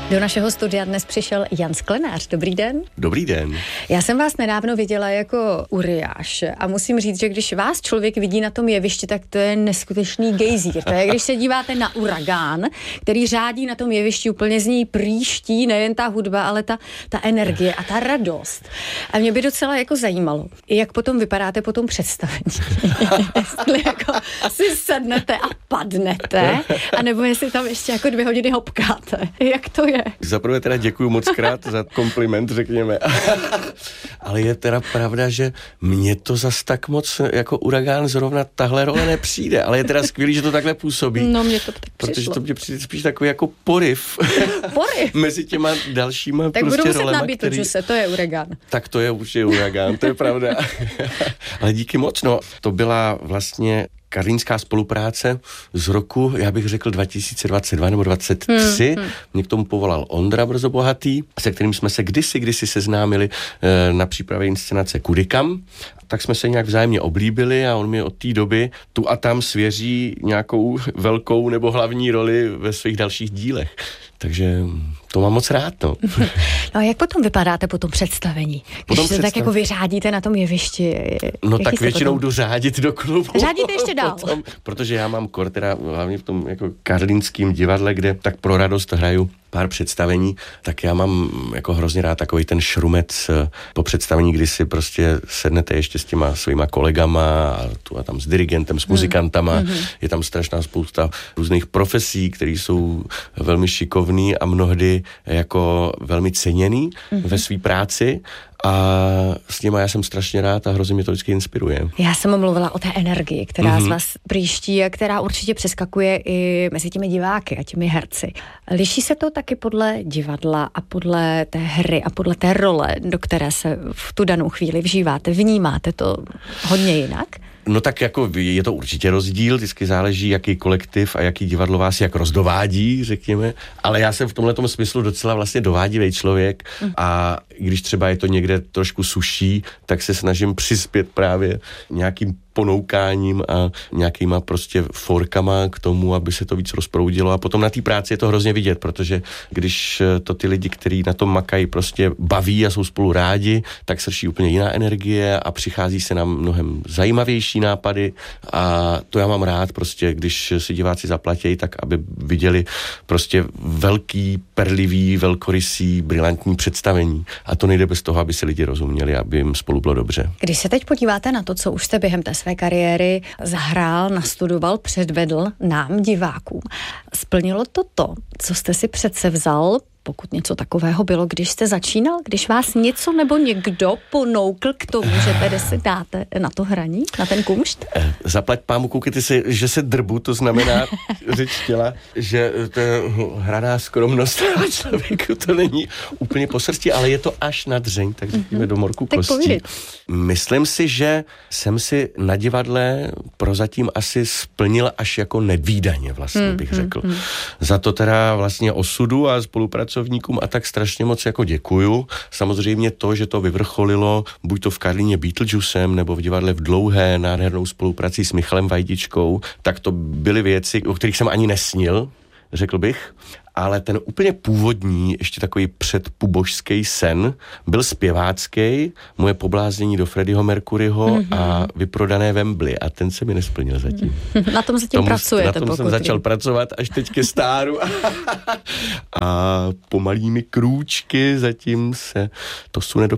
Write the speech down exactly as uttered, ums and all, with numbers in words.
Do našeho studia dnes přišel Jan Sklenář. Dobrý den. Dobrý den. Já jsem vás nedávno viděla jako Uriáš a musím říct, že když vás člověk vidí na tom jevišti, tak to je neskutečný gejzír. To je, když se díváte na Uragán, který řádí na tom jevišti, úplně z něj prýští nejen ta hudba, ale ta, ta energie a ta radost. A mě by docela jako zajímalo, jak potom vypadáte po tom představení. Jestli jako si sednete a padnete, anebo jestli tam ještě jako dvě hodiny hopkáte. Jak to je? Zaprvé teda děkuju moc krát za kompliment, řekněme. Ale je teda pravda, že mně to zas tak moc jako Uragán zrovna tahle role nepřijde, ale je teda skvělý, že to takhle působí. No mě to tak protože přišlo. to mě přijde spíš takový jako poriv. Poriv? Mezi těma dalšíma tak prostě budu muset rolema, nabít, který... který... se, to je Uragán. Tak to je určitě Uragán, to je pravda. Ale díky moc, no, to byla vlastně karlínská spolupráce z roku, já bych řekl dva tisíce dvacet dva nebo dvacet tři. Hmm, hmm. Mě k tomu povolal Ondra Brzo Bohatý, se kterým jsme se kdysi, kdysi seznámili e, na přípravě inscenace Kudy kam. Tak jsme se nějak vzájemně oblíbili a on mi od té doby tu a tam svěří nějakou velkou nebo hlavní roli ve svých dalších dílech. Takže to mám moc rád, no. No a jak potom vypadáte po tom představení? Když potom se představ... tak jako vyřádíte na tom jevišti. No tak jste většinou potom? jdu řádit do klubu. Řádíte ještě dál? Potom, protože já mám kor, teda hlavně v tom jako karlínském divadle, kde tak pro radost hraju pár představení, tak já mám jako hrozně rád takový ten šrumec po představení, kdy si prostě sednete ještě s těma svýma kolegama a tu a tam s dirigentem, s muzikantama. Mm-hmm. Je tam strašná spousta různých profesí, které jsou velmi šikovný a mnohdy jako velmi ceněný mm-hmm. ve své práci. A s nima já jsem strašně rád a hrozně mě to vždycky inspiruje. Já jsem mluvila o té energii, která mm-hmm. z vás příští a která určitě přeskakuje i mezi těmi diváky a těmi herci. Liší se to taky podle divadla a podle té hry a podle té role, do které se v tu danou chvíli vžíváte? Vnímáte to hodně jinak? No tak jako je to určitě rozdíl, vždycky záleží, jaký kolektiv a jaký divadlo vás jak rozdovádí, řekněme, ale já jsem v tomhletom smyslu docela vlastně dovádivý člověk a když třeba je to někde trošku suší, tak se snažím přispět právě nějakým ponoukáním a nějakýma prostě forkama k tomu, aby se to víc rozproudilo a potom na té práci je to hrozně vidět, protože když to ty lidi, kteří na tom makají, prostě baví a jsou spolu rádi, tak srší úplně jiná energie a přichází se nám mnohem zajímavější nápady a to já mám rád prostě, když si diváci zaplatí, tak aby viděli prostě velký, perlivý, velkorysý, brilantní představení a to nejde bez toho, aby si lidi rozuměli, aby jim spolu bylo dobře. Když se teď podíváte na to, co už jste během té své kariéry zahrál, nastudoval, předvedl nám, divákům. Splnilo to to, co jste si předsevzal, pokud něco takového bylo, když jste začínal, když vás něco nebo někdo ponoukl k tomu, že tedy si dáte na to hraní, na ten kumšt? Zaplať pámu, koukejte si, že se drbu, to znamená řeč těla, že to je hraná skromnost člověku, to není úplně po srsti, ale je to až na dřeň, tak řekněme do morku tak kostí. Povídej. Myslím si, že jsem si na divadle prozatím asi splnil až jako nevídaně vlastně, hmm, bych řekl. Hmm, hmm. Za to teda vlastně osudu a spolupracovníkům a tak strašně moc jako děkuju. Samozřejmě to, že to vyvrcholilo buď to v Karlíně Beetlejuicem nebo v divadle v Dlouhé nádhernou spoluprací s Michalem Vajdičkou, tak to byly věci, o kterých jsem ani nesnil, řekl bych. Ale ten úplně původní, ještě takový předpubožský sen byl zpěvácký, moje pobláznění do Freddieho Mercuryho mm-hmm. a vyprodané Wembley a ten se mi nesplnil zatím. Na tom zatím Tomu, pracujete. Na tom pokud jsem začal vím. pracovat až teď ke stáru a pomalými krůčky zatím se to sune do